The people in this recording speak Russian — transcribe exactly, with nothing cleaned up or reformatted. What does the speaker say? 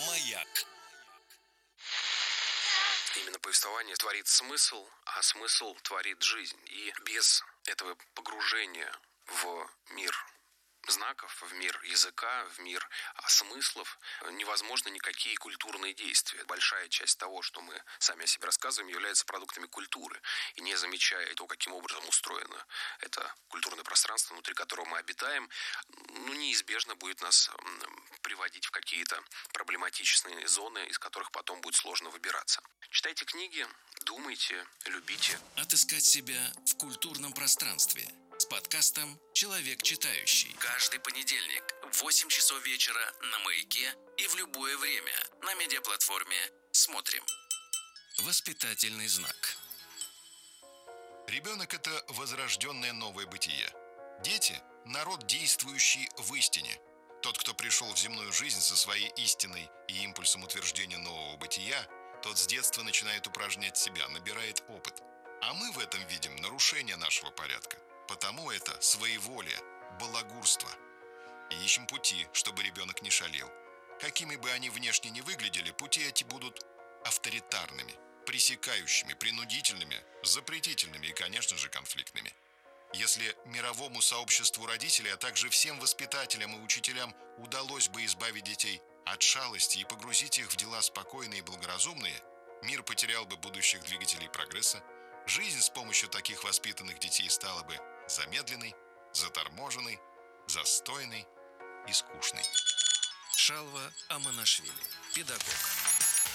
Маяк. Именно повествование творит смысл, а смысл творит жизнь. И без этого погружения в мир знаков, в мир языка, в мир смыслов невозможно никакие культурные действия. Большая часть того, что мы сами о себе рассказываем, является продуктами культуры. И не замечая то, каким образом устроено это культурное пространство, внутри которого мы обитаем, ну, неизбежно будет нас приводить в какие-то проблематичные зоны, из которых потом будет сложно выбираться. Читайте книги, думайте, любите. Отыскать себя в культурном пространстве с подкастом «Человек читающий». Каждый понедельник в восемь часов вечера на Маяке и в любое время на медиаплатформе «Смотрим». Воспитательный знак. Ребенок – это возрожденное новое бытие. Дети – народ, действующий в истине. Тот, кто пришел в земную жизнь со своей истиной и импульсом утверждения нового бытия, тот с детства начинает упражнять себя, набирает опыт. А мы в этом видим нарушение нашего порядка. Потому это своеволие, балагурство. И ищем пути, чтобы ребенок не шалил. Какими бы они внешне ни выглядели, пути эти будут авторитарными, пресекающими, принудительными, запретительными и, конечно же, конфликтными. Если мировому сообществу родителей, а также всем воспитателям и учителям удалось бы избавить детей от шалости и погрузить их в дела спокойные и благоразумные, мир потерял бы будущих двигателей прогресса, жизнь с помощью таких воспитанных детей стала бы замедленной, заторможенной, застойной и скучной. Шалва Аманашвили, педагог.